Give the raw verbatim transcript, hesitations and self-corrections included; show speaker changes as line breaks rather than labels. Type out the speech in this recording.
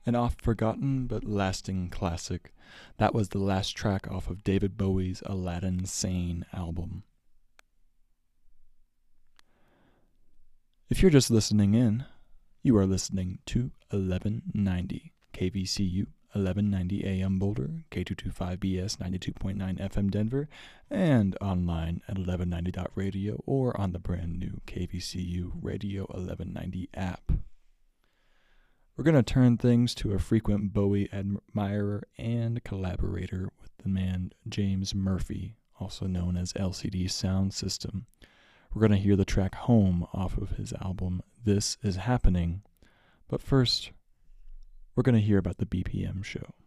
An oft-forgotten but lasting classic. That was the last track off of David Bowie's Aladdin Sane album. If you're just listening in, you are listening to eleven ninety K V C U, eleven ninety A M Boulder, K two twenty-five B S ninety-two point nine F M Denver, and online at eleven ninety dot radio or on the brand new K V C U Radio eleven ninety app. We're going to turn things to a frequent Bowie admirer and collaborator with the man James Murphy, also known as L C D Sound System. We're going to hear the track Home off of his album This Is Happening, but first, we're going to hear about the B P M show.